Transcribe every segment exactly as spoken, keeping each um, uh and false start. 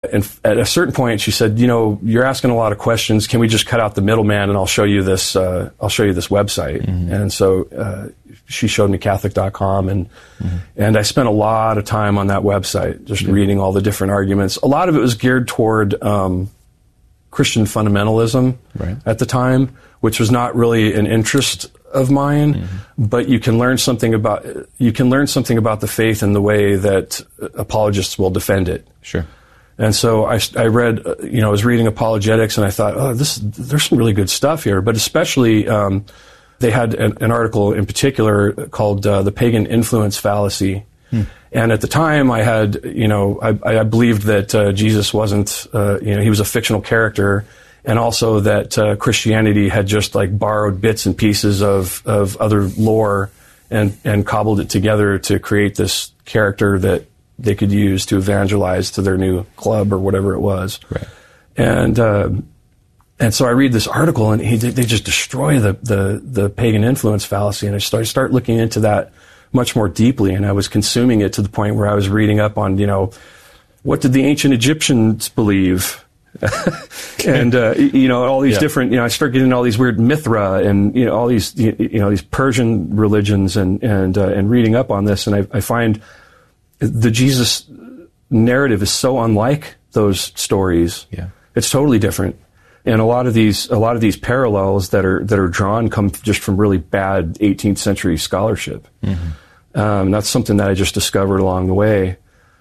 And at a certain point, she said, you know, you're asking a lot of questions. Can we just cut out the middleman and I'll show you this, uh, I'll show you this website. Mm-hmm. And so, uh, she showed me Catholic dot com and, mm-hmm. and I spent a lot of time on that website, just mm-hmm. reading all the different arguments. A lot of it was geared toward, um, Christian fundamentalism right. at the time, which was not really an interest of mine, mm-hmm. but you can learn something about, you can learn something about the faith in the way that apologists will defend it. Sure. And so I, I read, you know, I was reading apologetics and I thought, oh, this, there's some really good stuff here. But especially, um, they had an, an article in particular called uh, The Pagan Influence Fallacy. Hmm. And at the time I had, you know, I, I believed that uh, Jesus wasn't, uh, you know, he was a fictional character. And also that uh, Christianity had just like borrowed bits and pieces of, of other lore and, and cobbled it together to create this character that they could use to evangelize to their new club or whatever it was. Right. And, uh, and so I read this article and he, they just destroy the, the, the pagan influence fallacy. And I start, start looking into that much more deeply. And I was consuming it to the point where I was reading up on, you know, what did the ancient Egyptians believe? and, uh, you know, all these yeah. different, you know, I start getting all these weird Mithra and, you know, all these, you know, these Persian religions and, and, uh, and reading up on this. And I, I find the Jesus narrative is so unlike those stories. Yeah. It's totally different. And a lot of these, a lot of these parallels that are, that are drawn come just from really bad eighteenth century scholarship. Mm-hmm. Um, that's something that I just discovered along the way.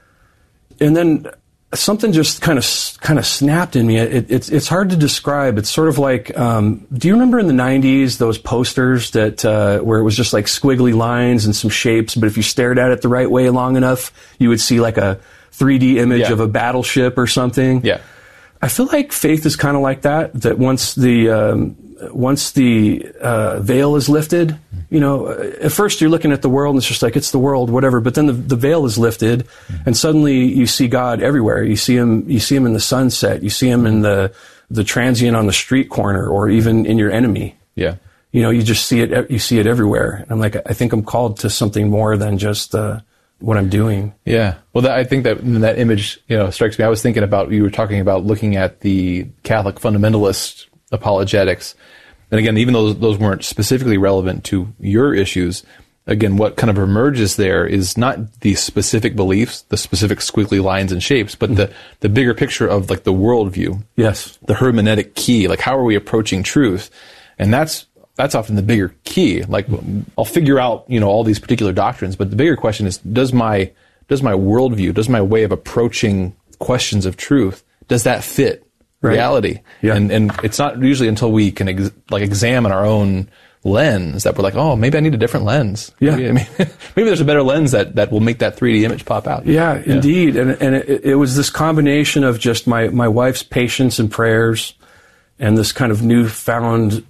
And then something just kind of, kind of snapped in me. It, it's, it's hard to describe. It's sort of like, um, do you remember in the nineties, those posters that, uh, where it was just like squiggly lines and some shapes, but if you stared at it the right way long enough, you would see like a three D image yeah. of a battleship or something? Yeah. I feel like faith is kind of like that, that once the, um, once the, uh, veil is lifted, you know, at first you're looking at the world and it's just like, it's the world, whatever, but then the, the veil is lifted mm-hmm. and suddenly you see God everywhere. You see him, you see him in the sunset, you see him in the, the transient on the street corner or even in your enemy. Yeah. You know, you just see it, you see it everywhere. And I'm like, I think I'm called to something more than just, uh, what I'm doing. Yeah. Well, that, I think that that image, you know, strikes me. I was thinking about, you were talking about looking at the Catholic fundamentalist apologetics. And again, even though those, those weren't specifically relevant to your issues, again, what kind of emerges there is not the specific beliefs, the specific squiggly lines and shapes, but the, the bigger picture of like the worldview. Yes. The hermeneutic key, like how are we approaching truth? And that's, that's often the bigger key. Like I'll figure out, you know, all these particular doctrines, but the bigger question is, does my, does my worldview, does my way of approaching questions of truth, does that fit right. reality? Yeah. And, and it's not usually until we can ex- like examine our own lens that we're like, oh, maybe I need a different lens. Yeah. Maybe, I mean, maybe there's a better lens that, that will make that three D image pop out. Yeah, yeah. indeed. And, and it, it was this combination of just my, my wife's patience and prayers and this kind of newfound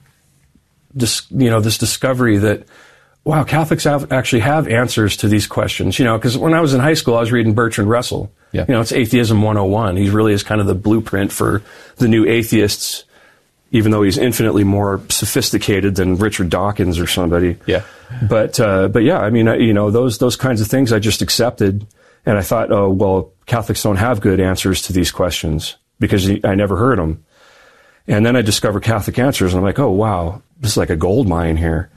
Dis, you know, this discovery that, wow, Catholics have, actually have answers to these questions. You know, because when I was in high school, I was reading Bertrand Russell. Yeah. You know, it's Atheism one oh one. He really is kind of the blueprint for the new atheists, even though he's infinitely more sophisticated than Richard Dawkins or somebody. Yeah. But, uh, but yeah, I mean, I, you know, those, those kinds of things I just accepted. And I thought, oh, well, Catholics don't have good answers to these questions because I never heard them. And then I discovered Catholic Answers, and I'm like, oh, wow, this is like a gold mine here.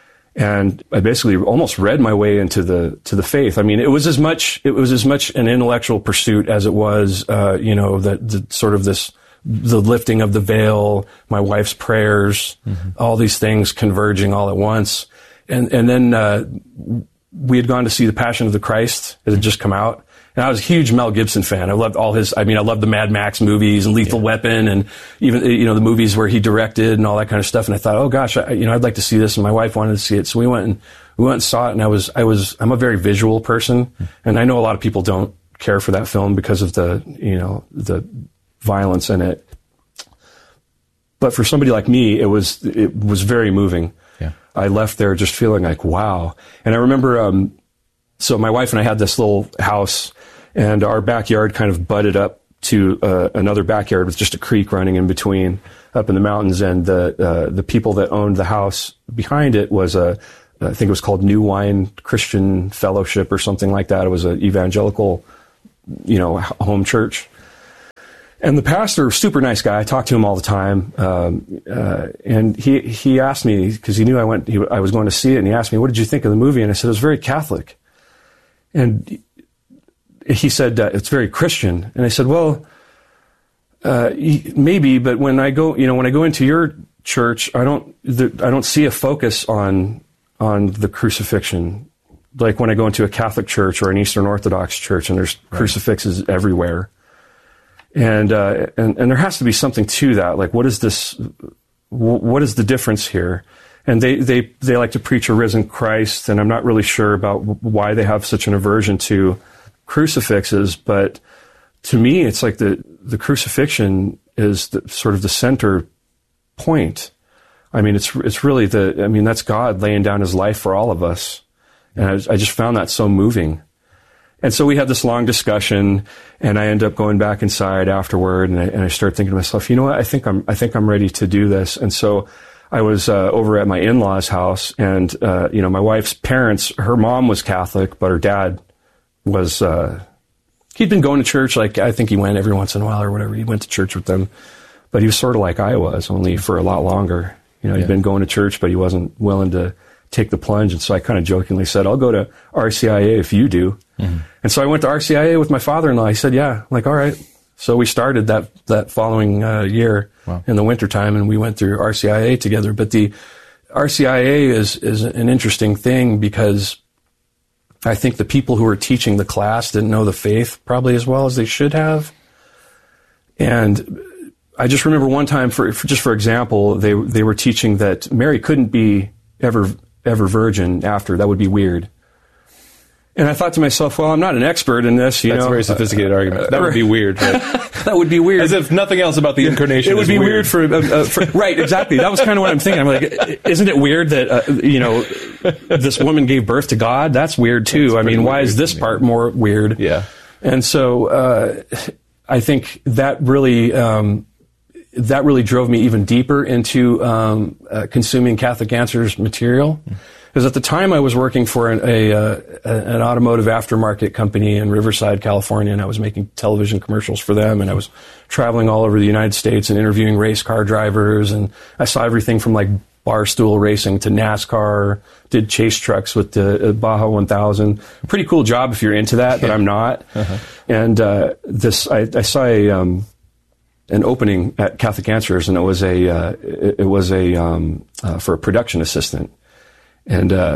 And I basically almost read my way into the to the faith. I mean, it was as much it was as much an intellectual pursuit as it was, uh, you know, the, the sort of this the lifting of the veil, my wife's prayers, mm-hmm. all these things converging all at once. And and then uh, we had gone to see The Passion of the Christ. It had just come out. And I was a huge Mel Gibson fan. I loved all his, I mean, I loved the Mad Max movies and Lethal yeah. Weapon and even, you know, the movies where he directed and all that kind of stuff. And I thought, oh gosh, I, you know, I'd like to see this. And my wife wanted to see it. So we went and, we went and saw it. And I was, I was, I'm a very visual person. And I know a lot of people don't care for that film because of the, you know, the violence in it. But for somebody like me, it was, it was very moving. Yeah. I left there just feeling like, wow. And I remember, um, so my wife and I had this little house, and our backyard kind of butted up to uh, another backyard with just a creek running in between up in the mountains. And the uh, the people that owned the house behind it was a, I think it was called New Wine Christian Fellowship or something like that. It was an evangelical, you know, home church. And the pastor, super nice guy, I talked to him all the time, um, uh, and he he asked me, because he knew I went, he, I was going to see it, and he asked me, what did you think of the movie? And I said, it was very Catholic. And he said, uh, it's very Christian. And I said, well, uh, maybe, but when I go, you know, when I go into your church, I don't, the, I don't see a focus on on the crucifixion. Like when I go into a Catholic church or an Eastern Orthodox church, and there's right. crucifixes everywhere. And, uh, and, and there has to be something to that. Like, what is this, what is the difference here? And they, they, they like to preach a risen Christ, and I'm not really sure about why they have such an aversion to crucifixes, but to me, it's like the, the crucifixion is the, sort of the center point. I mean, it's, it's really the, I mean, that's God laying down his life for all of us. And I, I just found that so moving. And so we had this long discussion, and I end up going back inside afterward, and I, and I started thinking to myself, you know what, I think I'm, I think I'm ready to do this. And so I was uh, over at my in-laws' house, and uh, you know, my wife's parents, her mom was Catholic, but her dad was, uh, he'd been going to church, like I think he went every once in a while or whatever. He went to church with them, but he was sort of like I was, only for a lot longer. You know, he'd yeah. been going to church, but he wasn't willing to take the plunge. And so I kind of jokingly said, I'll go to R C I A if you do. Mm-hmm. And so I went to R C I A with my father-in-law. He said, yeah. I'm like, all right. So we started that, that following uh, year wow. in the wintertime, and we went through R C I A together. But the R C I A is, is an interesting thing, because I think the people who were teaching the class didn't know the faith probably as well as they should have. And I just remember one time, for, for just for example, they they were teaching that Mary couldn't be ever ever virgin after. That would be weird. And I thought to myself, well, I'm not an expert in this, you That's know. That's a very sophisticated uh, argument. That would be weird. Right? That would be weird. As if nothing else about the incarnation It would is be weird, weird, for, uh, uh, for... Right, exactly. That was kind of what I'm thinking. I'm like, isn't it weird that, uh, you know, this woman gave birth to God? That's weird, too. That's I mean, why weird. Is this part more weird? Yeah. And so uh, I think that really... Um, that really drove me even deeper into um, uh, consuming Catholic Answers material. Because at the time I was working for an, a, uh, an automotive aftermarket company in Riverside, California, and I was making television commercials for them, and I was traveling all over the United States and interviewing race car drivers, and I saw everything from like barstool racing to NASCAR, did chase trucks with the uh, Baja one thousand. Pretty cool job if you're into that, but I'm not. Uh-huh. And uh, this, I, I saw a... Um, an opening at Catholic Answers, and it was a uh, it, it was a um, uh, for a production assistant, and uh,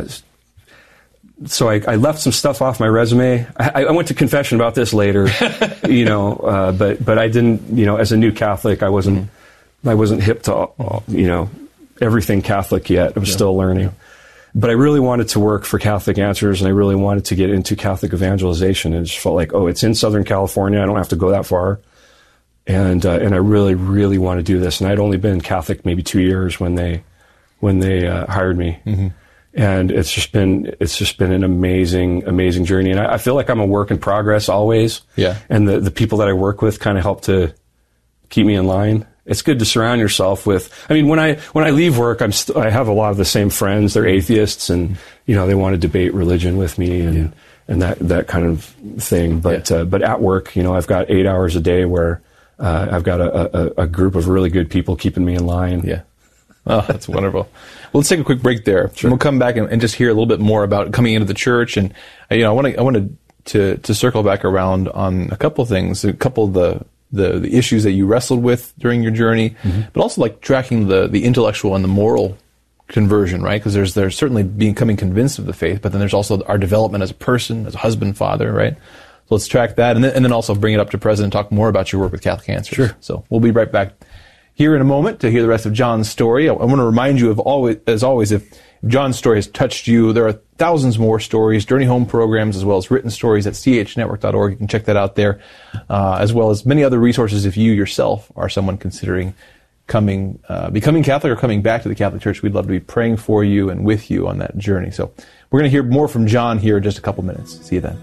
so I, I left some stuff off my resume. I, I went to confession about this later, you know, uh, but but I didn't, you know, as a new Catholic, I wasn't mm-hmm. I wasn't hip to all, you know, everything Catholic yet. I was yeah. still learning, but I really wanted to work for Catholic Answers, and I really wanted to get into Catholic evangelization. And it just felt like, oh, it's in Southern California. I don't have to go that far. And uh, and I really, really want to do this. And I'd only been Catholic maybe two years when they when they uh, hired me. Mm-hmm. And it's just been it's just been an amazing, amazing journey. And I, I feel like I'm a work in progress always. Yeah. And the, the people that I work with kind of help to keep me in line. It's good to surround yourself with. I mean, when I when I leave work, I'm st- I have a lot of the same friends. They're atheists, and you know they want to debate religion with me and yeah. and that that kind of thing. But yeah. uh, but at work, you know, I've got eight hours a day where. Uh, I've got a, a, a group of really good people keeping me in line. Yeah. Oh, that's wonderful. Well, let's take a quick break there. Sure. And we'll come back and, and just hear a little bit more about coming into the church. And, you know, I want to, I wanted to, to circle back around on a couple of things, a couple of the, the, the issues that you wrestled with during your journey, mm-hmm. but also like tracking the, the intellectual and the moral conversion, right? Because there's, there's certainly becoming convinced of the faith, but then there's also our development as a person, as a husband, father, right? So let's track that, and then, and then also bring it up to present and talk more about your work with Catholic Answers. Sure. So we'll be right back here in a moment to hear the rest of John's story. I, I want to remind you of always, as always, if John's story has touched you, there are thousands more stories, Journey Home programs, as well as written stories at c h network dot org. You can check that out there, uh, as well as many other resources if you yourself are someone considering coming, uh, becoming Catholic or coming back to the Catholic Church. We'd love to be praying for you and with you on that journey. So we're going to hear more from John here in just a couple minutes. See you then.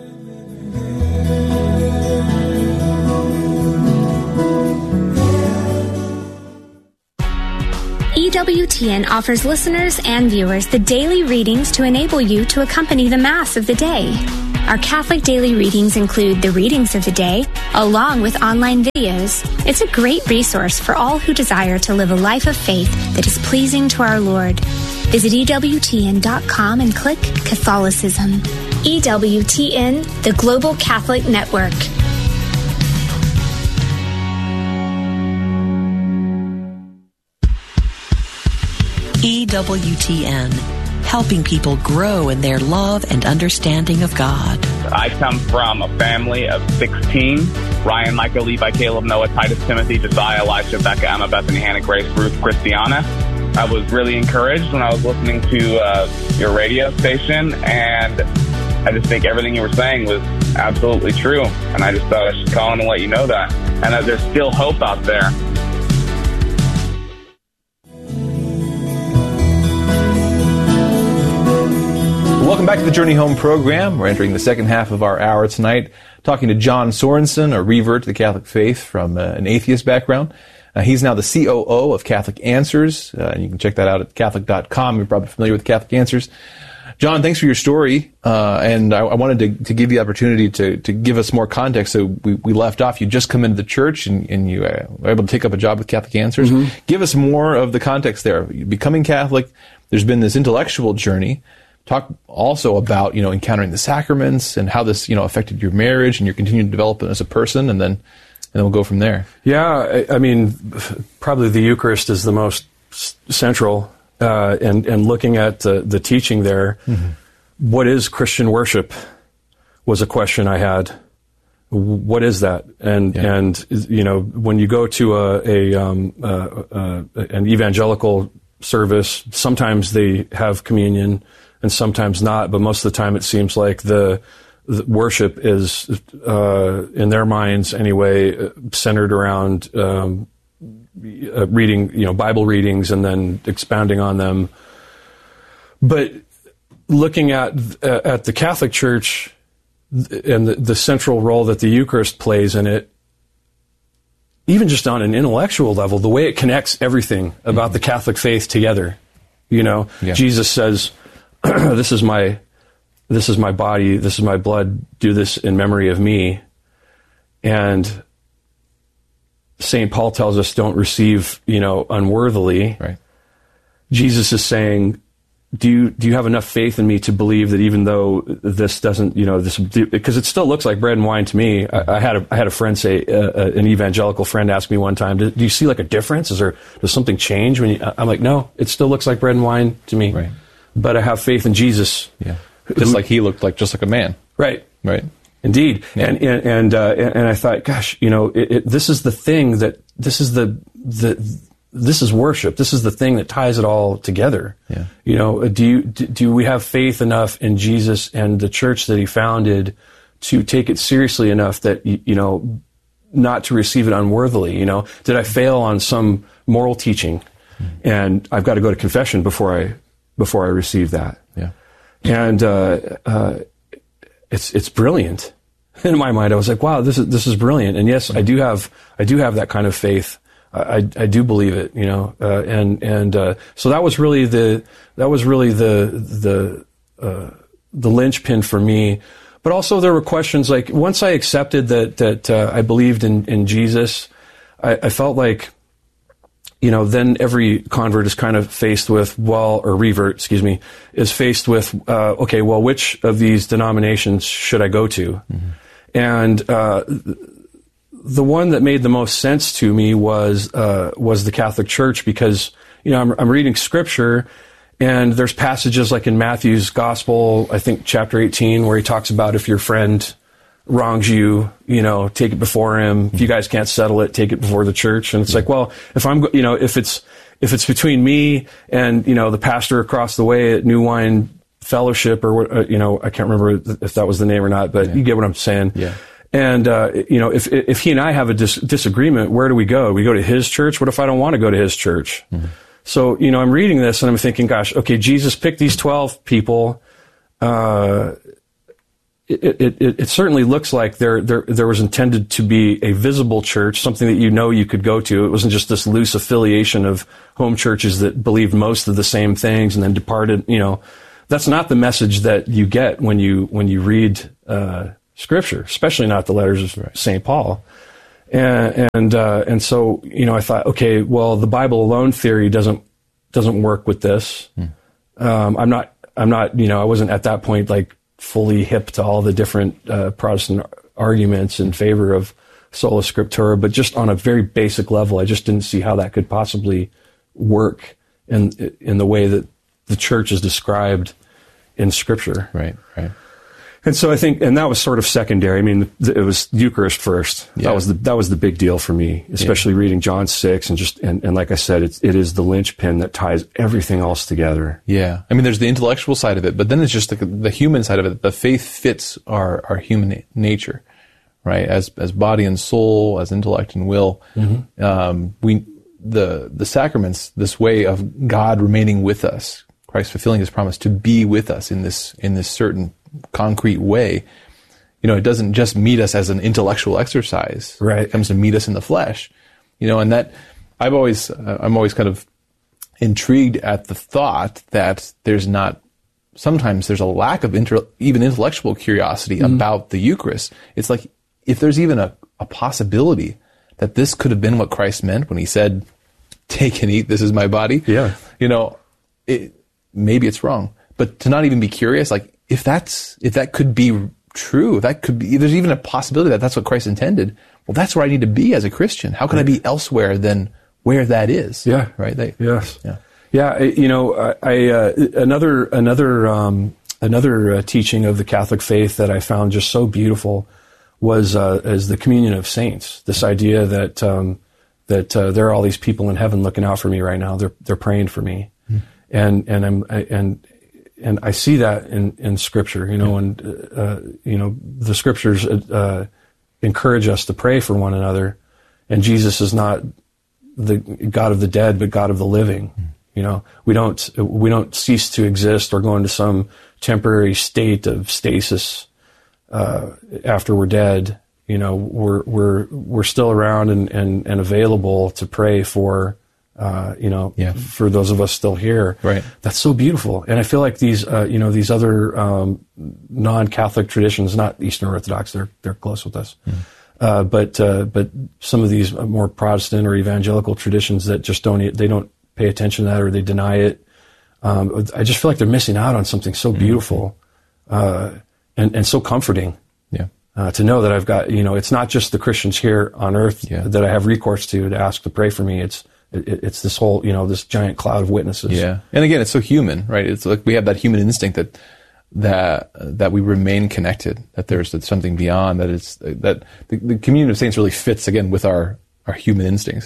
E W T N offers listeners and viewers the daily readings to enable you to accompany the Mass of the day. Our Catholic daily readings include the readings of the day, along with online videos. It's a great resource for all who desire to live a life of faith that is pleasing to our Lord. Visit E W T N dot com and click Catholicism. E W T N, the Global Catholic Network. E W T N, helping people grow in their love and understanding of God. I come from a family of sixteen. Ryan, Michael, Levi, Caleb, Noah, Titus, Timothy, Josiah, Elisha, Becca, Emma, Bethany, Hannah, Grace, Ruth, Christiana. I was really encouraged when I was listening to uh, your radio station, and I just think everything you were saying was absolutely true. And I just thought I should call in and let you know that. And that there's still hope out there. Welcome back to the Journey Home program. We're entering the second half of our hour tonight, talking to John Sorensen, a revert to the Catholic faith from uh, an atheist background. Uh, he's now the C O O of Catholic Answers, uh, and you can check that out at Catholic dot com. You're probably familiar with Catholic Answers. John, thanks for your story, uh, and I, I wanted to, to give you the opportunity to, to give us more context. So we, we left off, you just come into the church, and, and you uh, were able to take up a job with Catholic Answers. Mm-hmm. Give us more of the context there. Becoming Catholic, there's been this intellectual journey. Talk also about, you know, encountering the sacraments and how this, you know, affected your marriage and your continued development as a person, and then and then we'll go from there. Yeah, I, I mean, probably the Eucharist is the most s- central, uh, and, and looking at the, the teaching there, mm-hmm. What is Christian worship was a question I had. What is that? And, yeah. and you know, when you go to a, a, um, uh, uh, an evangelical service, sometimes they have communion, and sometimes not, but most of the time it seems like the, the worship is, uh, in their minds anyway, centered around um, uh, reading, you know, Bible readings and then expounding on them. But looking at uh, at the Catholic Church and the, the central role that the Eucharist plays in it, even just on an intellectual level, the way it connects everything about mm-hmm. the Catholic faith together, you know, yeah. Jesus says, this is my, this is my body, this is my blood, do this in memory of me. And Saint Paul tells us don't receive, you know, unworthily. Right. Jesus is saying, do you, do you have enough faith in me to believe that even though this doesn't, you know, this, because it still looks like bread and wine to me. I, I had a, I had a friend say, uh, an evangelical friend asked me one time, do, do you see like a difference? Is there, does something change when you, I'm like, no, it still looks like bread and wine to me. Right. But I have faith in Jesus. Yeah. Just who, like he looked like, just like a man. Right. Right. Indeed. Yeah. And, and, and, uh, and I thought, gosh, you know, it, it, this is the thing that, this is the, the, this is worship. This is the thing that ties it all together. Yeah. You know, do you, do we have faith enough in Jesus and the church that he founded to take it seriously enough that, you know, not to receive it unworthily? You know, did I fail on some moral teaching? Mm-hmm. And I've got to go to confession before I, before I receive that. Yeah. And, uh, uh, it's, it's brilliant. In my mind, I was like, wow, this is, this is brilliant. And yes, I do have, I do have that kind of faith. I, I do believe it, you know, uh, and, and, uh, so that was really the, that was really the, the, uh, the linchpin for me. But also there were questions like, once I accepted that, that, uh, I believed in, in Jesus, I, I felt like, you know, then every convert is kind of faced with, well, or revert, excuse me, is faced with, uh, okay, well, which of these denominations should I go to? Mm-hmm. And, uh, the one that made the most sense to me was, uh, was the Catholic Church, because, you know, I'm, I'm reading scripture, and there's passages like in Matthew's Gospel, I think chapter eighteen, where he talks about if your friend wrongs you, you know, take it before him. If you guys can't settle it, take it before the church. And it's like, well, if I'm, you know, if it's, if it's between me and, you know, the pastor across the way at New Wine Fellowship, or what, uh, you know, I can't remember if that was the name or not, but yeah. You get what I'm saying. Yeah. And, uh, you know, if, if he and I have a dis- disagreement, where do we go? We go to his church? What if I don't want to go to his church? Mm-hmm. So, you know, I'm reading this and I'm thinking, gosh, okay, Jesus picked these twelve people, uh, It, it, it, it certainly looks like there, there, there was intended to be a visible church, something that you know you could go to. It wasn't just this loose affiliation of home churches that believed most of the same things and then departed. You know, that's not the message that you get when you, when you read, uh, Scripture, especially not the letters of Right. Saint Paul. And and uh, and so, you know, I thought, okay, well, the Bible alone theory doesn't doesn't work with this. Hmm. Um, I'm not I'm not you know I wasn't at that point like fully hip to all the different uh, Protestant arguments in favor of sola scriptura, but just on a very basic level, I just didn't see how that could possibly work in in the way that the church is described in Scripture. Right, right. And so I think, and that was sort of secondary. I mean, it was Eucharist first. Yeah. That was the that was the big deal for me, especially yeah. reading John six, and just and, and like I said, it's, it is the linchpin that ties everything else together. Yeah, I mean, there's the intellectual side of it, but then it's just the, the human side of it. The faith fits our our human nature, right? As as body and soul, as intellect and will. Mm-hmm. Um, we the the sacraments, this way of God remaining with us, Christ fulfilling His promise to be with us in this in this certain concrete way. You know, it doesn't just meet us as an intellectual exercise. Right. It comes to meet us in the flesh. You know, and that I've always uh, I'm always kind of intrigued at the thought that there's not sometimes there's a lack of inter, even intellectual curiosity mm-hmm. about the Eucharist. It's like if there's even a, a possibility that this could have been what Christ meant when He said, "Take and eat, this is my body." Yeah. You know, it, maybe it's wrong, but to not even be curious, like if that's if that could be true, that could be. There's even a possibility that that's what Christ intended. Well, that's where I need to be as a Christian. How can right. I be elsewhere than where that is? Yeah. Right. They, yes. Yeah. Yeah. You know, I, I uh, another another um, another uh, teaching of the Catholic faith that I found just so beautiful was uh, as the communion of saints. This idea that um, that uh, there are all these people in heaven looking out for me right now. They're they're praying for me, mm. and and I'm I, and. And I see that in, in Scripture, you know, and, uh, you know, the Scriptures uh, encourage us to pray for one another. And Jesus is not the God of the dead, but God of the living. Mm. You know, we don't, we don't cease to exist or go into some temporary state of stasis uh, after we're dead. You know, we're, we're, we're still around and, and, and available to pray for Uh, you know, yeah. for those of us still here. Right. That's so beautiful. And I feel like these, uh, you know, these other um, non-Catholic traditions, not Eastern Orthodox, they're they're close with us, mm. uh, but uh, but some of these more Protestant or evangelical traditions that just don't they don't pay attention to that or they deny it. Um, I just feel like they're missing out on something so beautiful uh, and and so comforting. Yeah. Uh, to know that I've got, you know, it's not just the Christians here on earth yeah. that I have recourse to to ask to pray for me. It's It, it's this whole, you know, this giant cloud of witnesses. Yeah, and again, it's so human, right? It's like we have that human instinct that that that we remain connected. That there's something beyond. That it's that the, the communion of saints really fits again with our, our human instincts.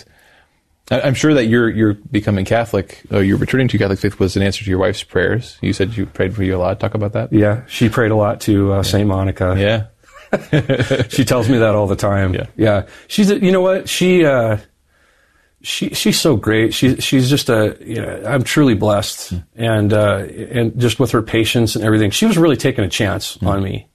I, I'm sure that you're you're becoming Catholic. Or you're returning to Catholic faith was an answer to your wife's prayers. You said you prayed for you a lot. Talk about that. Yeah, she prayed a lot to uh, yeah. Saint Monica. Yeah, she tells me that all the time. Yeah, yeah. She's you know what she. Uh, She she's so great. She she's just a you know I'm truly blessed mm. and uh, and just with her patience and everything. She was really taking a chance mm. on me,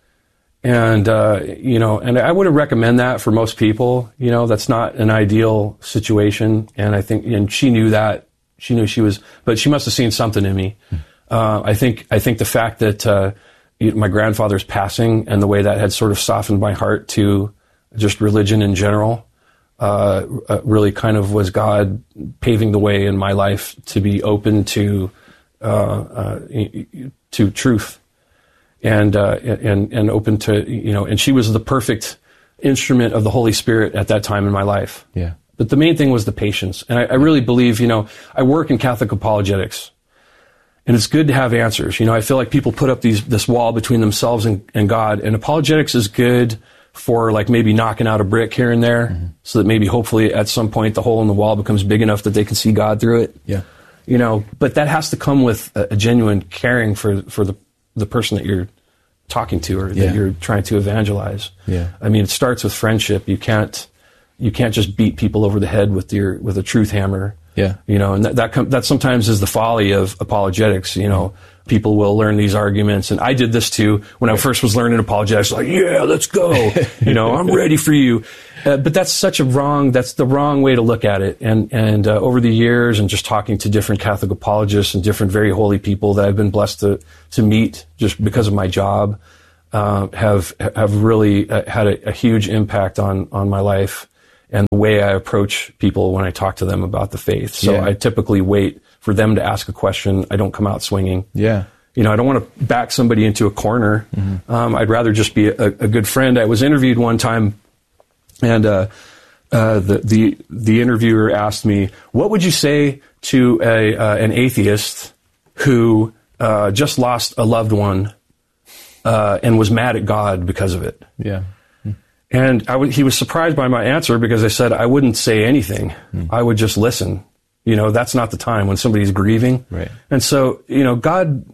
and uh, you know and I wouldn't recommend that for most people. You know that's not an ideal situation, and I think and she knew that she knew she was, but she must have seen something in me. Mm. Uh, I think I think the fact that uh, my grandfather's passing and the way that had sort of softened my heart to just religion in general. Uh, uh, really kind of was God paving the way in my life to be open to uh, uh, to truth and uh, and and open to you know and she was the perfect instrument of the Holy Spirit at that time in my life. Yeah. But the main thing was the patience, and I, I really believe you know I work in Catholic apologetics, and it's good to have answers. You know I feel like people put up these this wall between themselves and, and God, and apologetics is good for like maybe knocking out a brick here and there mm-hmm. so that maybe hopefully at some point the hole in the wall becomes big enough that they can see God through it. Yeah. You know, but that has to come with a, a genuine caring for, for the, the person that you're talking to or yeah. that you're trying to evangelize. Yeah. I mean, it starts with friendship. You can't, you can't just beat people over the head with your, with a truth hammer. Yeah. You know, and that, that, com- that sometimes is the folly of apologetics, you know. Mm-hmm. People will learn these arguments, and I did this too when I first was learning apologetics. Like, yeah, let's go. You know, I'm ready for you. Uh, but that's such a wrong. That's the wrong way to look at it. And and uh, over the years, and just talking to different Catholic apologists and different very holy people that I've been blessed to to meet just because of my job, uh, have have really uh, had a, a huge impact on on my life and the way I approach people when I talk to them about the faith. So Yeah. I typically wait for them to ask a question. I don't come out swinging. Yeah. You know, I don't want to back somebody into a corner. Mm-hmm. Um, I'd rather just be a, a good friend. I was interviewed one time, and uh, uh, the the the interviewer asked me, "What would you say to a uh, an atheist who uh, just lost a loved one uh, and was mad at God because of it?" Yeah. And I w- he was surprised by my answer because I said I wouldn't say anything. Mm. I would just listen. You know, that's not the time when somebody's grieving. Right. And so, you know, God,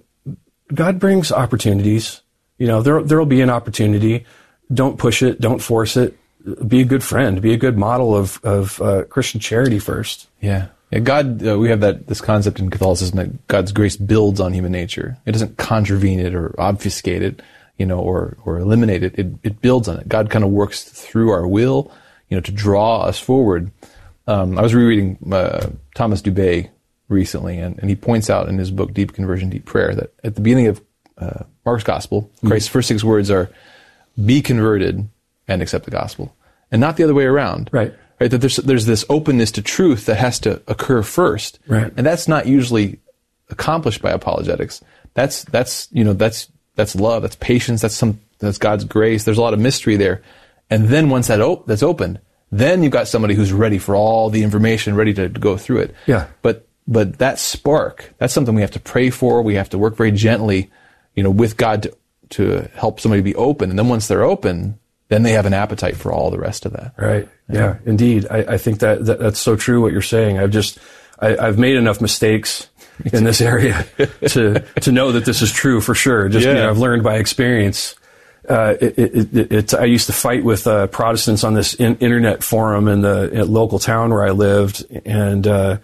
God brings opportunities. You know, there there'll be an opportunity. Don't push it. Don't force it. Be a good friend. Be a good model of of uh, Christian charity first. Yeah. Yeah, God, uh, we have that this concept in Catholicism that God's grace builds on human nature. It doesn't contravene it or obfuscate it, you know, or or eliminate it. It it builds on it. God kind of works through our will, you know, to draw us forward. Um, I was rereading uh, Thomas Dubay recently, and, and he points out in his book Deep Conversion, Deep Prayer that at the beginning of uh, Mark's Gospel, Christ's first six words are, "Be converted and accept the gospel," and not the other way around. Right. Right. That there's there's this openness to truth that has to occur first. Right. And that's not usually accomplished by apologetics. That's that's you know that's that's love. That's patience. That's some that's God's grace. There's a lot of mystery there. And then once that op- that's opened, then you've got somebody who's ready for all the information, ready to, to go through it. Yeah. But but that spark, that's something we have to pray for. We have to work very gently, you know, with God to to help somebody be open. And then once they're open, then they have an appetite for all the rest of that. Right. Yeah, yeah. Indeed. I, I think that, that that's so true what you're saying. I've just, I, I've made enough mistakes in this area to, to know that this is true for sure. Just, Yeah. you know, I've learned by experience. Uh, it, it, it, it, I used to fight with uh, Protestants on this in, internet forum in the in local town where I lived. And, uh,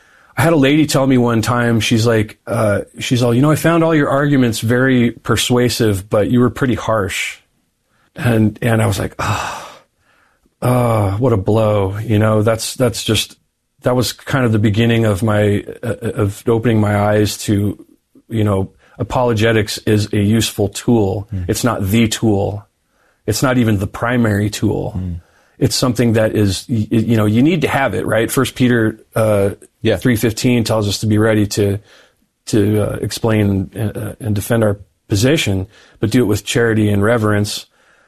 I had a lady tell me one time, she's like, uh, she's all, you know, I found all your arguments very persuasive, but you were pretty harsh. And, and I was like, ah, oh, oh, what a blow. You know, that's, that's just, that was kind of the beginning of my, uh, of opening my eyes to, you know, apologetics is a useful tool. Mm. It's not the tool. It's not even the primary tool. Mm. It's something that is, you know, you need to have it, right? First Peter, uh, yeah. three fifteen tells us to be ready to, to, uh, explain uh, and defend our position, but do it with charity and reverence.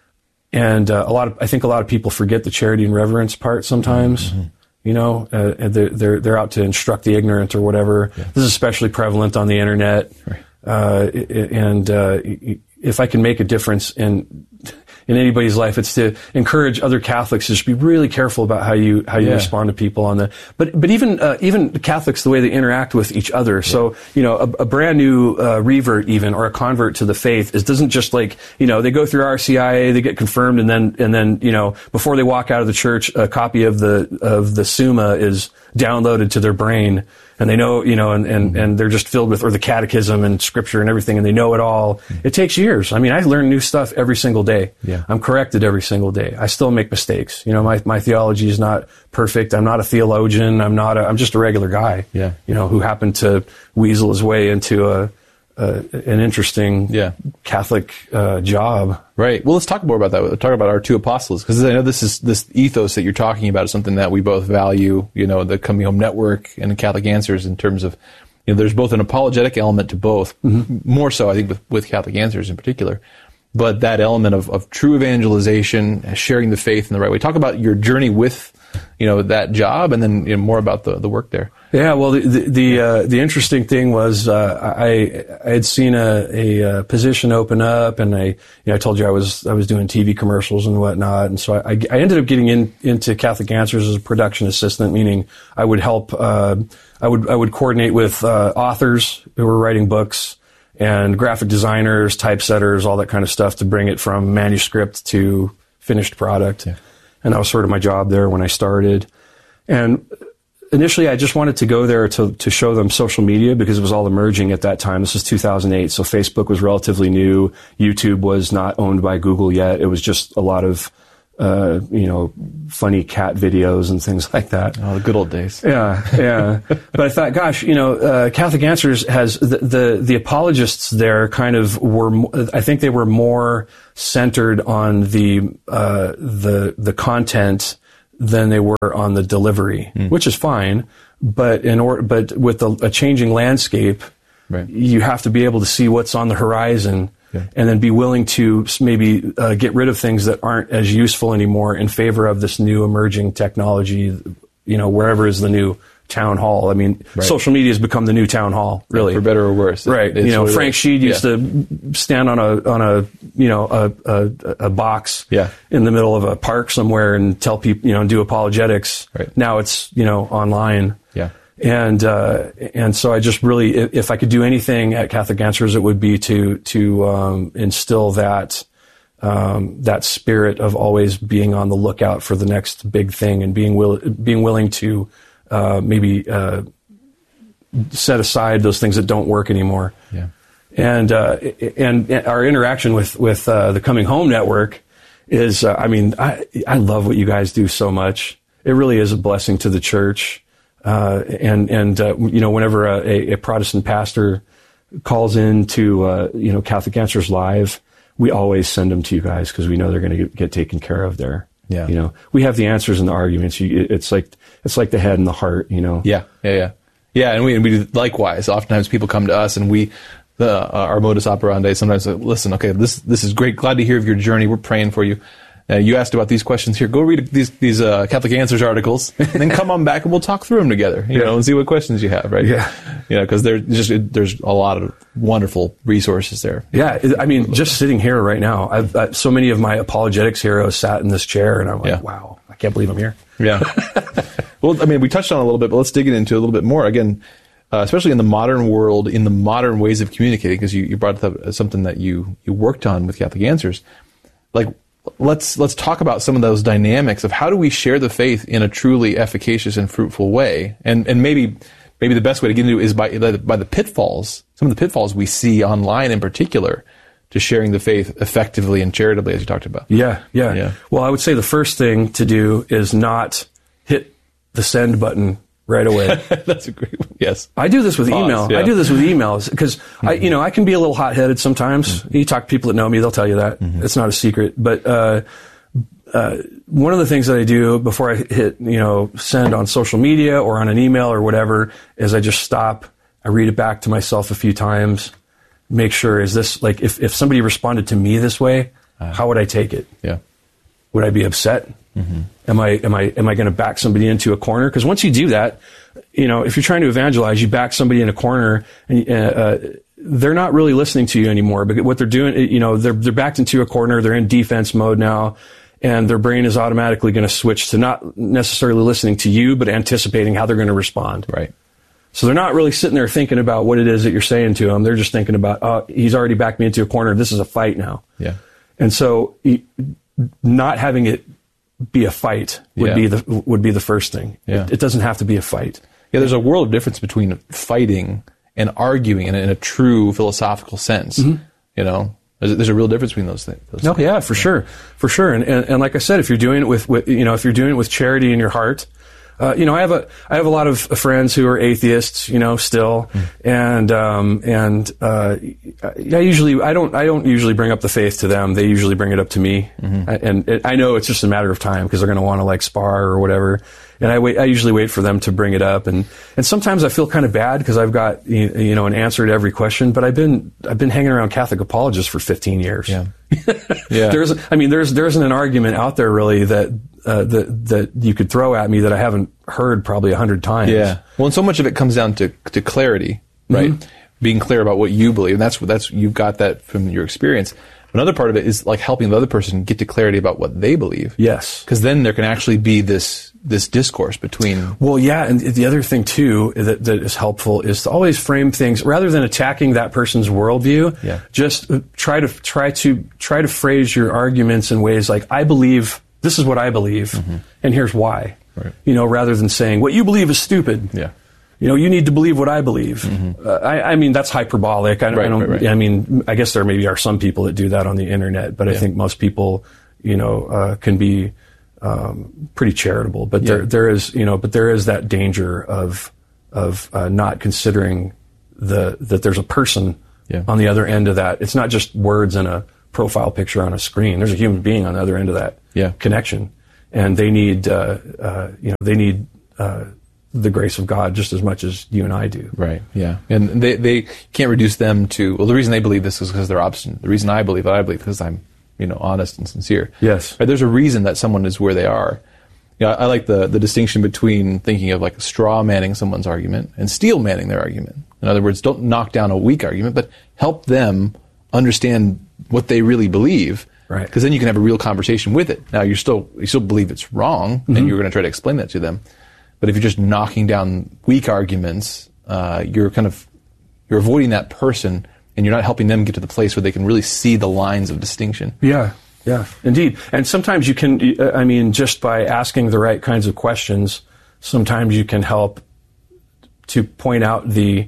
And uh, a lot of, I think a lot of people forget the charity and reverence part sometimes. Mm-hmm. You know, uh, and they're, they're they're out to instruct the ignorant or whatever. Yeah. This is especially prevalent on the internet. Right. Uh, and uh, if I can make a difference in in anybody's life, it's to encourage other Catholics to just be really careful about how you how you yeah. respond to people on the. But but even uh, even Catholics, the way they interact with each other. Yeah. So you know, a, a brand new uh, revert even or a convert to the faith is doesn't just like you know they go through R C I A, they get confirmed, and then and then you know before they walk out of the church, a copy of the of the Summa is downloaded to their brain. And they know, you know, and, and, and they're just filled with, or the catechism and scripture and everything, and they know it all. It takes years. I mean, I learn new stuff every single day. Yeah. I'm corrected every single day. I still make mistakes. You know, my, my theology is not perfect. I'm not a theologian. I'm not a, I'm just a regular guy. Yeah. You know, who happened to weasel his way into a, a an interesting yeah. Catholic uh, job. Right. Well, let's talk more about that. Let's talk about our two apostles, because I know this is this ethos that you're talking about is something that we both value. You know, the Coming Home Network and Catholic Answers, in terms of, you know, there's both an apologetic element to both, mm-hmm. more so I think with, with Catholic Answers in particular, but that element of, of true evangelization, sharing the faith in the right way. Talk about your journey with, you know, that job, and then you know, more about the, the work there. Yeah, well, the the the, uh, the interesting thing was uh, I I had seen a, a, a position open up, and I you know I told you I was I was doing T V commercials and whatnot, and so I, I ended up getting in into Catholic Answers as a production assistant, meaning I would help uh, I would I would coordinate with uh, authors who were writing books and graphic designers, typesetters, all that kind of stuff to bring it from manuscript to finished product. Yeah. And that was sort of my job there when I started. And initially, I just wanted to go there to, to show them social media because it was all emerging at that time. This was two thousand eight, so Facebook was relatively new. YouTube was not owned by Google yet. It was just a lot of uh, you know, funny cat videos and things like that. Oh, the good old days. Yeah, yeah. But I thought, gosh, you know, uh, Catholic Answers has the, the the apologists there kind of were. I think they were more centered on the uh, the the content than they were on the delivery, mm. which is fine. But in or, but with a, a changing landscape, right. you have to be able to see what's on the horizon. Yeah. And then be willing to maybe uh, get rid of things that aren't as useful anymore in favor of this new emerging technology, you know, wherever is the new town hall. I mean, right. social media has become the new town hall, really. Yeah, for better or worse. Right. It, you know, Frank Sheed used yeah. to stand on a, on a, you know, a, a, a box yeah. in the middle of a park somewhere and tell people, you know, do apologetics. Right. Now it's, you know, online. Yeah. And uh, and so I just really, if, if I could do anything at Catholic Answers, it would be to to um, instill that um, that spirit of always being on the lookout for the next big thing and being will being willing to uh, maybe uh, set aside those things that don't work anymore. Yeah. And uh, and our interaction with with uh, the Coming Home Network is, uh, I mean, I I love what you guys do so much. It really is a blessing to the church. Uh, and, and, uh, you know, whenever a, a Protestant pastor calls in to, uh, you know, Catholic Answers Live, we always send them to you guys because we know they're going to get, get taken care of there. Yeah. You know, we have the answers and the arguments. You, it's like, it's like the head and the heart, you know? Yeah. Yeah. Yeah. Yeah. And we, and we likewise, oftentimes people come to us and we, the, uh, our modus operandi, sometimes like, listen, okay, this, this is great. Glad to hear of your journey. We're praying for you. Uh, you asked about these questions here. Go read these these uh, Catholic Answers articles, and then come on back and we'll talk through them together. You yeah. know, and see what questions you have. Right? Yeah. You know, because there's just there's a lot of wonderful resources there. Yeah. I mean, just sitting here right now, I've, I've so many of my apologetics heroes sat in this chair, and I'm like, yeah. wow, I can't believe I'm here. Yeah. Well, I mean, we touched on it a little bit, but let's dig into it a little bit more. Again, uh, especially in the modern world, in the modern ways of communicating, because you, you brought up something that you you worked on with Catholic Answers, like. Let's let's talk about some of those dynamics of how do we share the faith in a truly efficacious and fruitful way, and and maybe maybe the best way to get into it is by by the pitfalls, some of the pitfalls we see online in particular, to sharing the faith effectively and charitably, as you talked about. Yeah, yeah, yeah. Well, I would say the first thing to do is not hit the send button right away. That's a great one. Yes. I do this with Pause, email. yeah. I do this with emails because mm-hmm. I, you know, I can be a little hot-headed sometimes. Mm-hmm. You talk to people that know me, they'll tell you that. Mm-hmm. It's not a secret. But, uh, uh, one of the things that I do before I hit, you know, send on social media or on an email or whatever is I just stop. I read it back to myself a few times. Make sure, is this like, if, if somebody responded to me this way, uh, how would I take it? Yeah. Would I be upset? Mm-hmm. Am I am I am I going to back somebody into a corner? Because once you do that, you know, if you're trying to evangelize, you back somebody in a corner, and uh, they're not really listening to you anymore. But what they're doing, you know, they're they're backed into a corner. They're in defense mode now, and their brain is automatically going to switch to not necessarily listening to you, but anticipating how they're going to respond. Right. So they're not really sitting there thinking about what it is that you're saying to them. They're just thinking about, oh, he's already backed me into a corner. This is a fight now. Yeah. And so, not having it be a fight would yeah. be the would be the first thing. Yeah. It, it doesn't have to be a fight. Yeah, there's a world of difference between fighting and arguing in a, in a true philosophical sense. Mm-hmm. You know, there's a, there's a real difference between those things. Those oh things. yeah, for yeah. sure, for sure. And, and and like I said, if you're doing it with, with you know, if you're doing it with charity in your heart. Uh, you know, I have a I have a lot of friends who are atheists, you know, still, mm. and um, and uh, I usually I don't I don't usually bring up the faith to them. They usually bring it up to me, mm-hmm. I, and it, I know it's just a matter of time because they're going to want to like spar or whatever. And I wait. I usually wait for them to bring it up, and and sometimes I feel kind of bad because I've got you know an answer to every question. But I've been I've been hanging around Catholic apologists for fifteen years. Yeah, yeah. There's I mean there's there isn't an argument out there really that. Uh, that that you could throw at me that I haven't heard probably a hundred times. Yeah. Well, and so much of it comes down to to clarity, right? Mm-hmm. Being clear about what you believe, and that's that's you've got that from your experience. Another part of it is like helping the other person get to clarity about what they believe. Yes. Because then there can actually be this this discourse between. Well, yeah, and the other thing too that that is helpful is to always frame things rather than attacking that person's worldview. Yeah. Just try to try to try to phrase your arguments in ways like I believe. This is what I believe, mm-hmm. and here's why. Right. You know, rather than saying what you believe is stupid. Yeah. You know, you need to believe what I believe. Mm-hmm. Uh, I, I mean, that's hyperbolic. I, right, I don't. Right, right. I mean, I guess there maybe are some people that do that on the internet, but yeah. I think most people, you know, uh, can be um, pretty charitable. But Yeah. there there is, you know, but there is that danger of of uh, not considering the that there's a person Yeah. on the other end of that. It's not just words and a profile picture on a screen. There's a human being on the other end of that Yeah. connection, and they need uh, uh, you know they need uh, the grace of God just as much as you and I do. Right. Yeah. And they they can't reduce them to, well, the reason they believe this is because they're obstinate. The reason I believe it, I believe because I'm, you know, honest and sincere. Yes. Right? There's a reason that someone is where they are. You know, I, I like the the distinction between thinking of like straw manning someone's argument and steel manning their argument. In other words, don't knock down a weak argument, but help them understand what they really believe. Right. Because then you can have a real conversation with it. Now you still you still believe it's wrong, Mm-hmm. and you're going to try to explain that to them. But if you're just knocking down weak arguments, uh, you're kind of you're avoiding that person, and you're not helping them get to the place where they can really see the lines of distinction. Yeah, yeah, indeed. And sometimes you can, I mean, just by asking the right kinds of questions, sometimes you can help to point out the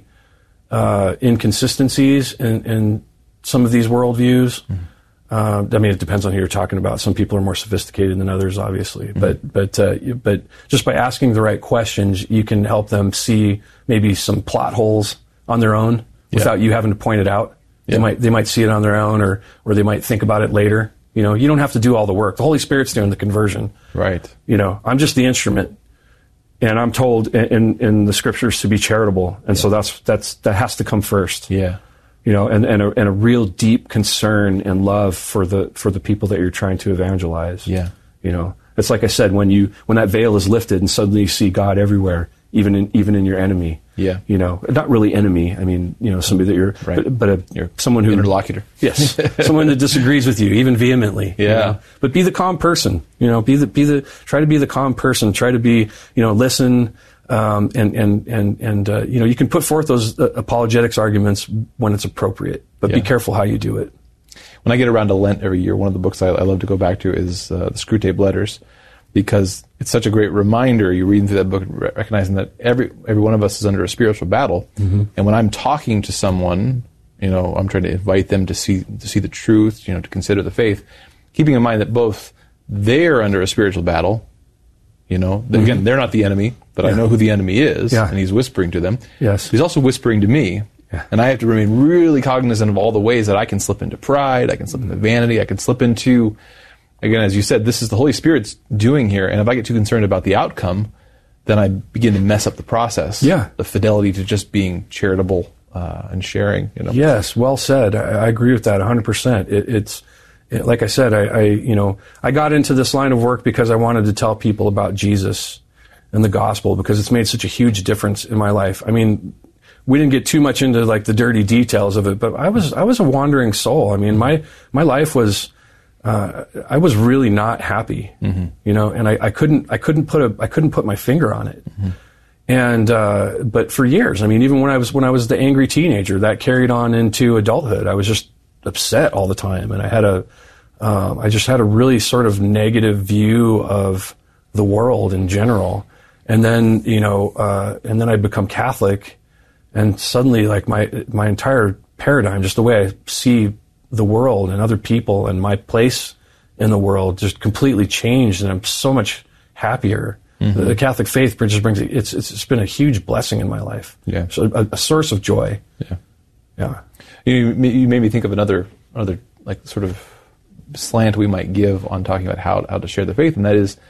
uh, inconsistencies in, in some of these worldviews. Mm-hmm. Uh, I mean, it depends on who you're talking about. Some people are more sophisticated than others, obviously. Mm-hmm. But but uh, but just by asking the right questions, you can help them see maybe some plot holes on their own without you having to point it out. Yeah. They might they might see it on their own, or or they might think about it later. You know, you don't have to do all the work. The Holy Spirit's doing the conversion. Right. You know, I'm just the instrument, and I'm told in in, in the scriptures to be charitable, and yeah. so that's that's that has to come first. Yeah. You know, and and a, and a real deep concern and love for the for the people that you're trying to evangelize. Yeah. You know, it's like I said, when you when that veil is lifted and suddenly you see God everywhere, even in even in your enemy. Yeah. You know, not really enemy. I mean, you know, somebody that you're, right. but, but a, you're someone who interlocutor. Yes, someone that disagrees with you, even vehemently. Yeah. You know? But be the calm person. You know, be the be the try to be the calm person. Try to be, you know, listen. Um, and and and and uh, you know, you can put forth those uh, apologetics arguments when it's appropriate, but yeah. be careful how you do it. When I get around to Lent every year, one of the books I, I love to go back to is uh, the Screwtape Letters, because it's such a great reminder. You're reading through that book, recognizing that every every one of us is under a spiritual battle, mm-hmm. and when I'm talking to someone, you know, I'm trying to invite them to see to see the truth, you know, to consider the faith, keeping in mind that both they're under a spiritual battle. You know, mm-hmm. again, they're not the enemy, but yeah. I know who the enemy is, yeah. and he's whispering to them. Yes. He's also whispering to me, yeah. and I have to remain really cognizant of all the ways that I can slip into pride, I can slip into vanity, I can slip into, again, as you said, this is the Holy Spirit's doing here, and if I get too concerned about the outcome, then I begin to mess up the process. Yeah. The fidelity to just being charitable uh, and sharing. You know. Yes, well said. I, I agree with that one hundred percent. It, it's... Like I said, I, I, you know, I got into this line of work because I wanted to tell people about Jesus and the gospel, because it's made such a huge difference in my life. I mean, we didn't get too much into like the dirty details of it, but I was I was a wandering soul. I mean, my my life was uh, I was really not happy, mm-hmm. you know, and I, I couldn't I couldn't put a I couldn't put my finger on it. Mm-hmm. And uh, but for years, I mean, even when I was when I was the angry teenager, that carried on into adulthood. I was just upset all the time, and I had a, um, I just had a really sort of negative view of the world in general. And then, you know, uh, and then I'd become Catholic, and suddenly, like my my entire paradigm, just the way I see the world and other people and my place in the world, just completely changed, and I'm so much happier. Mm-hmm. The, the Catholic faith just brings it's it's it's been a huge blessing in my life. Yeah, so a, a source of joy. Yeah, yeah. You, you made me think of another, another like sort of slant we might give on talking about how how to share the faith, and that is,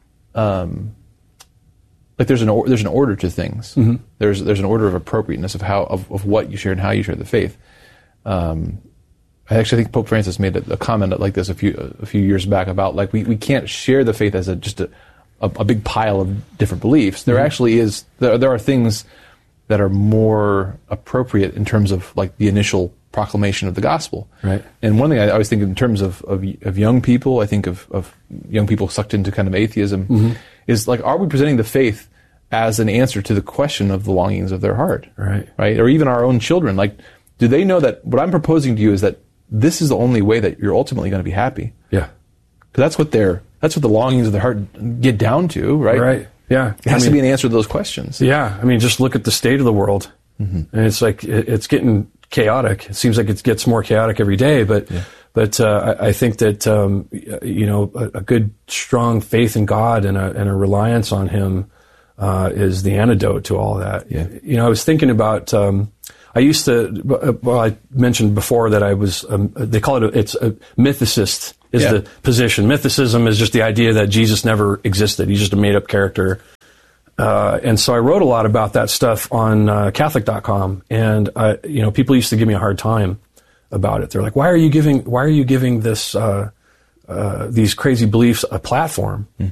um, like there's an or, there's an order to things. Mm-hmm. There's there's an order of appropriateness of how of, of what you share and how you share the faith. Um, I actually think Pope Francis made a, a comment like this a few a few years back about like we, we can't share the faith as a just a, a, a big pile of different beliefs. There mm-hmm. actually is there there are things that are more appropriate in terms of like the initial proclamation of the gospel. Right. And one thing I always think in terms of, of, of young people, I think of, of young people sucked into kind of atheism, mm-hmm. is like, are we presenting the faith as an answer to the question of the longings of their heart? Right. Right. Or even our own children. Like, do they know that what I'm proposing to you is that this is the only way that you're ultimately going to be happy? Yeah. Because that's what their, that's what the longings of their heart get down to, right? Right. Yeah. It has I mean, to be an answer to those questions. Yeah. I mean, just look at the state of the world. Mm-hmm. And it's like, it, it's getting chaotic. It seems like it gets more chaotic every day, but, yeah. But uh, I, I think that um, you know a, a good, strong faith in God and a, and a reliance on Him uh, is the antidote to all that. Yeah. You know, I was thinking about. Um, I used to. Well, I mentioned before that I was. Um, they call it. A, it's a mythicist is yeah. the position. Mythicism is just the idea that Jesus never existed. He's just a made up character. Uh, and so I wrote a lot about that stuff on uh, Catholic dot com, and I, you know, people used to give me a hard time about it. They're like, "Why are you giving? Why are you giving this uh, uh, these crazy beliefs a platform?" Mm.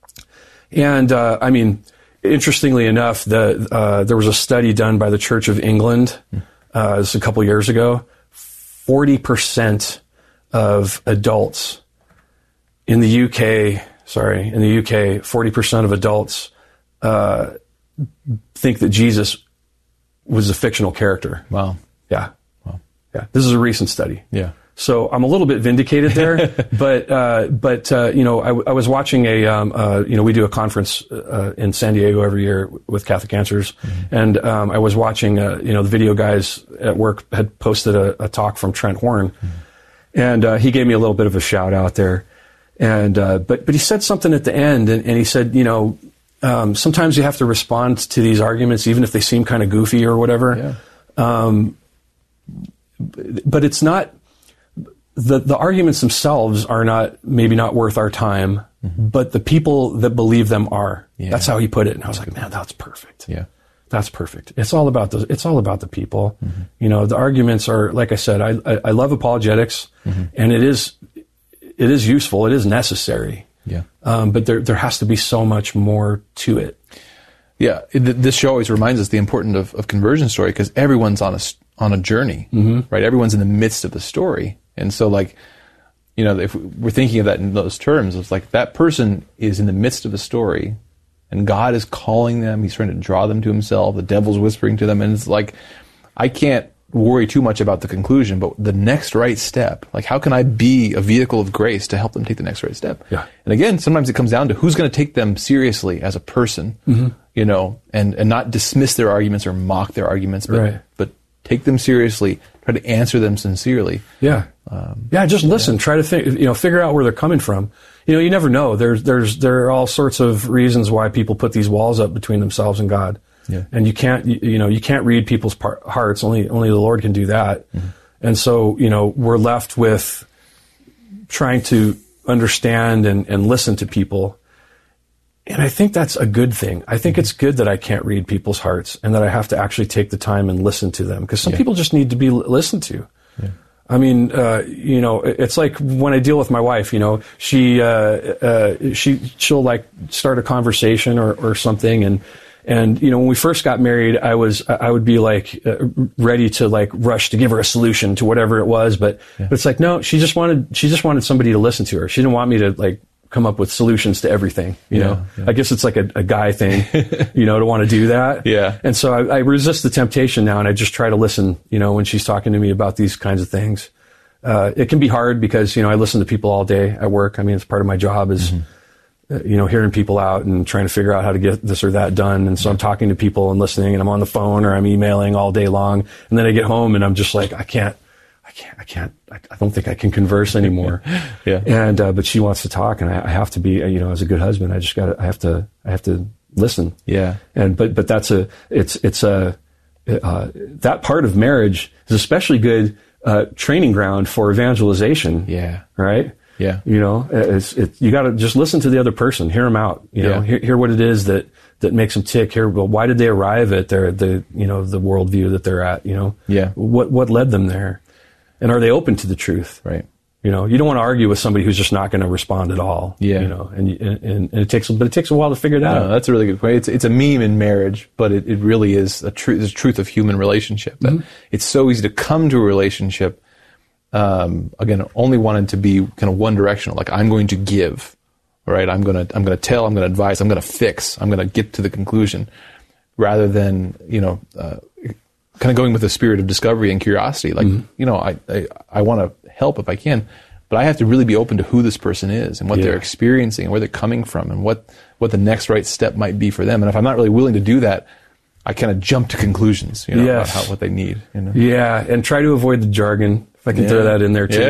And uh, I mean, interestingly enough, the uh, there was a study done by the Church of England mm. uh, this a couple years ago. Forty percent of adults in the U K, sorry, in the U K, forty percent of adults. Uh, think that Jesus was a fictional character. Wow. Yeah. Wow. Yeah. This is a recent study. Yeah. So I'm a little bit vindicated there, but, uh, but, uh, you know, I, I was watching a, um, uh, you know, we do a conference, uh, in San Diego every year with Catholic Answers. Mm-hmm. And, um, I was watching, uh, you know, the video guys at work had posted a, a talk from Trent Horn. Mm-hmm. And, uh, he gave me a little bit of a shout out there. And, uh, but, but he said something at the end and, and he said, you know, Um, sometimes you have to respond to these arguments, even if they seem kind of goofy or whatever. Yeah. Um, but it's not, the, the arguments themselves are not, maybe not worth our time, mm-hmm. but the people that believe them are. Yeah. That's how he put it. And I was like, man, that's perfect. Yeah. That's perfect. It's all about the, it's all about the people. Mm-hmm. You know, the arguments are, like I said, I, I, I love apologetics mm-hmm. and it is, it is useful. It is necessary. Yeah. Um, but there there has to be so much more to it. Yeah. It, this show always reminds us the importance of, of conversion story because everyone's on a, on a journey, mm-hmm. right? Everyone's in the midst of the story. And so like, you know, if we're thinking of that in those terms, it's like that person is in the midst of a story and God is calling them. He's trying to draw them to himself. The devil's whispering to them. And it's like, I can't worry too much about the conclusion, but the next right step, like how can I be a vehicle of grace to help them take the next right step? Yeah. And again, sometimes it comes down to who's going to take them seriously as a person, mm-hmm. you know, and, and not dismiss their arguments or mock their arguments, but, right. but take them seriously, try to answer them sincerely. Yeah. Um, yeah. Just listen, yeah. Try to think, you know, figure out where they're coming from. You know, you never know. There's, there's, there are all sorts of reasons why people put these walls up between themselves and God. Yeah. And you can't, you, you know, you can't read people's par- hearts. Only, only the Lord can do that. Mm-hmm. And so, you know, we're left with trying to understand and, and listen to people. And I think that's a good thing. I think mm-hmm. it's good that I can't read people's hearts and that I have to actually take the time and listen to them because some yeah. people just need to be l- listened to. Yeah. I mean, uh, you know, it's like when I deal with my wife, you know, she, uh, uh, she, she'll like start a conversation or, or something and, And, you know, when we first got married, I was, I would be like uh, ready to like rush to give her a solution to whatever it was. But, yeah. but it's like, no, she just wanted, she just wanted somebody to listen to her. She didn't want me to like come up with solutions to everything, you yeah, know, yeah. I guess it's like a, a guy thing, you know, to want to do that. Yeah. And so I, I resist the temptation now and I just try to listen, you know, when she's talking to me about these kinds of things. Uh, it can be hard because, you know, I listen to people all day at work. I mean, it's part of my job is, mm-hmm. you know, hearing people out and trying to figure out how to get this or that done. And so I'm talking to people and listening and I'm on the phone or I'm emailing all day long. And then I get home and I'm just like, I can't, I can't, I can't, I don't think I can converse anymore. yeah. And, uh, but she wants to talk and I, I have to be, you know, as a good husband, I just gotta, I have to, I have to listen. Yeah. And, but, but that's a, it's, it's a, uh, that part of marriage is especially good, uh, training ground for evangelization. Yeah. Right? Yeah. You know, it's, it, you got to just listen to the other person, hear them out, you know, yeah. hear, hear what it is that, that makes them tick. Hear, well, why did they arrive at their, the, you know, the worldview that they're at, you know? Yeah. What, what led them there? And are they open to the truth? Right. You know, you don't want to argue with somebody who's just not going to respond at all. Yeah. You know, and, and, and it takes, but it takes a while to figure that no, out. That's a really good point. It's, it's a meme in marriage, but it, it really is a truth, the truth of human relationship. Mm-hmm. It's so easy to come to a relationship Um, again, only wanted to be kind of one directional. Like I'm going to give, all right? I'm going to, I'm going to tell, I'm going to advise, I'm going to fix, I'm going to get to the conclusion rather than, you know, uh, kind of going with the spirit of discovery and curiosity. Like, mm-hmm. you know, I, I, I want to help if I can, but I have to really be open to who this person is and what yeah. they're experiencing and where they're coming from and what, what the next right step might be for them. And if I'm not really willing to do that, I kind of jump to conclusions, you know, yes. about how, what they need, you know? Yeah. And try to avoid the jargon. I can yeah. throw that in there too. Yeah.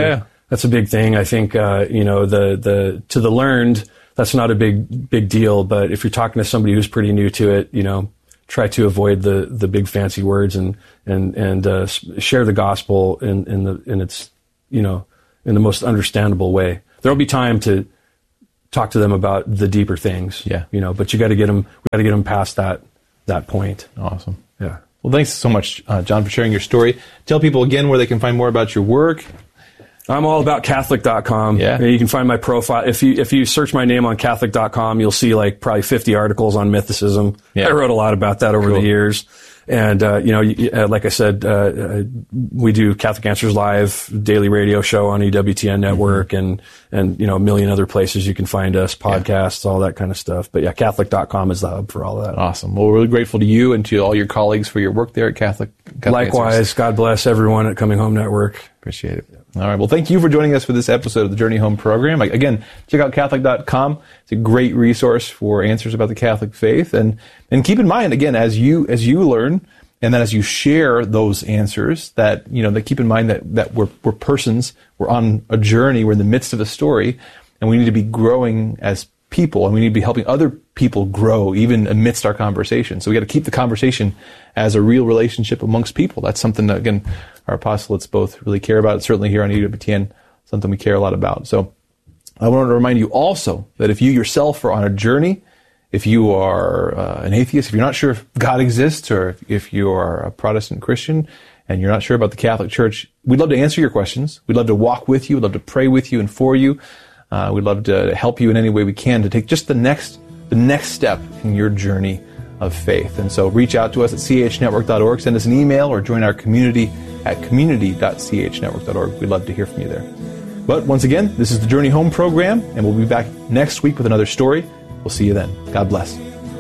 That's a big thing. I think, uh, you know, the, the, to the learned, that's not a big, big deal. But if you're talking to somebody who's pretty new to it, you know, try to avoid the, the big fancy words and, and, and, uh, share the gospel in, in the, in its, you know, in the most understandable way. There'll be time to talk to them about the deeper things. Yeah. You know, but you got to get them, we got to get them past that, that point. Awesome. Yeah. Well, thanks so much, uh, John, for sharing your story. Tell people again where they can find more about your work. I'm all about Catholic dot com. Yeah. You can find my profile. If you if you search my name on Catholic dot com, you'll see like probably fifty articles on mythicism. Yeah. I wrote a lot about that over Cool. the years. And, uh, you know, uh, like I said, uh, uh, we do Catholic Answers Live, daily radio show on E W T N Network, mm-hmm. and, and, you know, a million other places you can find us, podcasts, yeah. all that kind of stuff. But yeah, Catholic dot com is the hub for all that. Awesome. Well, we're really grateful to you and to all your colleagues for your work there at Catholic. Catholic Likewise. Answers. God bless everyone at Coming Home Network. Appreciate it. All right. Well, thank you for joining us for this episode of the Journey Home program. Again, check out Catholic dot com. It's a great resource for answers about the Catholic faith. And, and keep in mind, again, as you, as you learn, and then as you share those answers, that, you know, that keep in mind that, that we're, we're persons, we're on a journey, we're in the midst of a story, and we need to be growing as people, and we need to be helping other people grow even amidst our conversation. So we got to keep the conversation as a real relationship amongst people. That's something that, again, our apostolates both really care about. Certainly here on E W T N, something we care a lot about. So I want to remind you also that if you yourself are on a journey, if you are uh, an atheist, if you're not sure if God exists, or if, if you are a Protestant Christian and you're not sure about the Catholic Church, we'd love to answer your questions. We'd love to walk with you. We'd love to pray with you and for you. Uh, we'd love to help you in any way we can to take just the next the next step in your journey of faith. And so reach out to us at c h network dot org. Send us an email or join our community at community dot c h network dot org. We'd love to hear from you there. But once again, this is the Journey Home program, and we'll be back next week with another story. We'll see you then. God bless.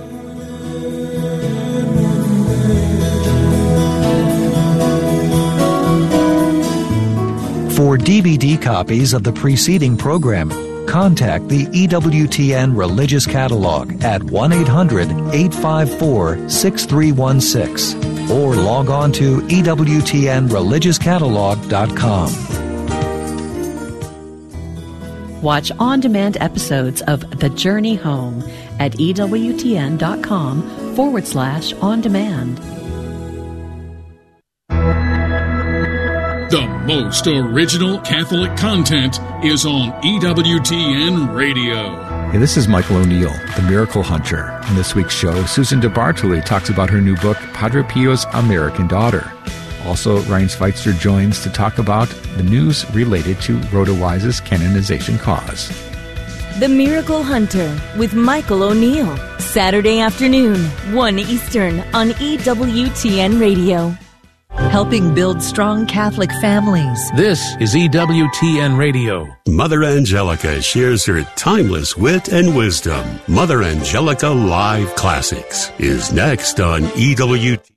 For D V D copies of the preceding program, contact the E W T N Religious Catalog at one eight hundred eight five four six three one six or log on to E W T N religious catalog dot com. Watch on-demand episodes of The Journey Home at ewtn.com forward slash on-demand. The most original Catholic content is on E W T N Radio. Hey, this is Michael O'Neill, the Miracle Hunter. On this week's show, Susan DeBartoli talks about her new book, Padre Pio's American Daughter. Also, Ryan Schweitzer joins to talk about the news related to Rhoda Wise's canonization cause. The Miracle Hunter with Michael O'Neill. Saturday afternoon, one Eastern on E W T N Radio. Helping build strong Catholic families. This is E W T N Radio. Mother Angelica shares her timeless wit and wisdom. Mother Angelica Live Classics is next on E W T N.